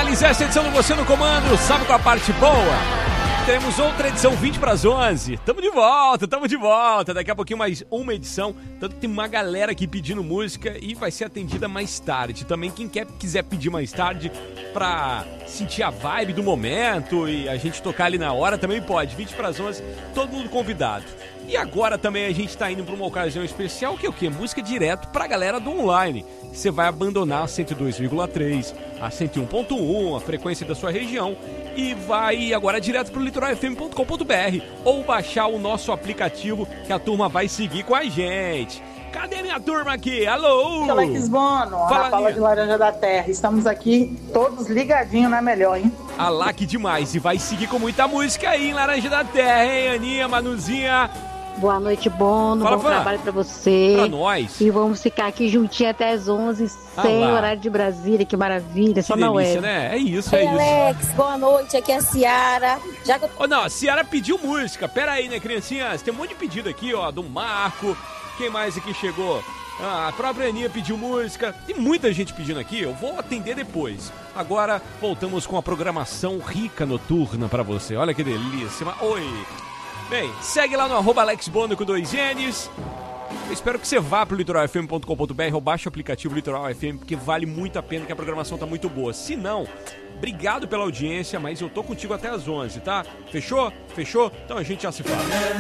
finalizar essa edição do Você no Comando, sabe qual a parte boa? Teremos outra edição 20 para as 11. Tamo de volta. Daqui a pouquinho mais uma edição. Tanto que tem uma galera aqui pedindo música e vai ser atendida mais tarde. Também quem quiser pedir mais tarde pra sentir a vibe do momento e a gente tocar ali na hora também pode. 20 para as 11, todo mundo convidado. E agora também a gente tá indo pra uma ocasião especial, que é o quê? Música direto pra galera do online. Você vai abandonar a 102,3, a 101.1, a frequência da sua região, e vai agora direto pro litoralfm.com.br ou baixar o nosso aplicativo, que a turma vai seguir com a gente. Cadê minha turma aqui? Alô! Alex Bono, Ana Paula de Laranja da Terra. Estamos aqui todos ligadinhos na melhor, hein? Alá, que demais! E vai seguir com muita música aí em Laranja da Terra, hein, Aninha, Manuzinha? Boa noite, Bono. Bom trabalho pra você. Pra nós. E vamos ficar aqui juntinho até as 11, sem horário de Brasília. Que maravilha, só na web. Né? É isso, Oi, Alex, boa noite. Aqui é a Ciara. Não, a Ciara pediu música. Pera aí, né, criancinhas? Tem um monte de pedido aqui, ó, do Marco. Quem mais aqui chegou? A própria Aninha pediu música. Tem muita gente pedindo aqui, eu vou atender depois. Agora, voltamos com a programação rica noturna pra você. Olha que delícia. Oi! Bem, segue lá no @AlexBono com 2 N's. Eu espero que você vá pro litoralfm.com.br ou baixe o aplicativo Litoral FM, porque vale muito a pena, que a programação tá muito boa. Se não, obrigado pela audiência, mas eu tô contigo até as 11, tá? Fechou? Fechou? Então a gente já se fala.